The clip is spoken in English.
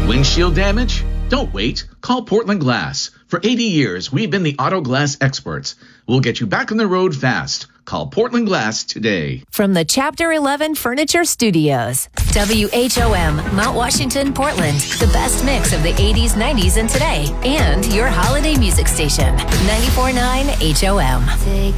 Windshield damage? Don't wait. Call Portland Glass. For 80 years, we've been the auto glass experts. We'll get you back on the road fast. Call Portland Glass today. From the Chapter 11 Furniture Studios, WHOM, Mount Washington, Portland. The best mix of the 80s, 90s, and today. And your holiday music station, 94.9 HOM. Take